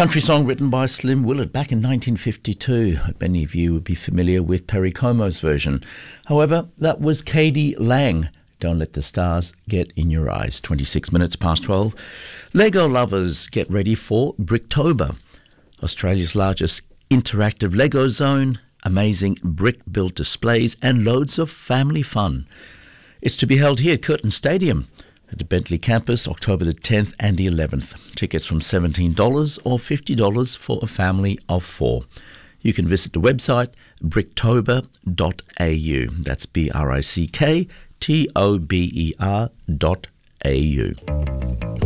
country song written by Slim Willard back in 1952. Many of you would be familiar with Perry Como's version. However, that was K.D. Lang. Don't let the stars get in your eyes. 26 minutes past 12. Lego lovers, get ready for Bricktober, Australia's largest interactive Lego zone, amazing brick-built displays and loads of family fun. It's to be held here at Curtin Stadium at the Bentley campus, October the 10th and the 11th. Tickets from $17 or $50 for a family of 4. You can visit the website bricktober.au. That's BRICKTOBER.au.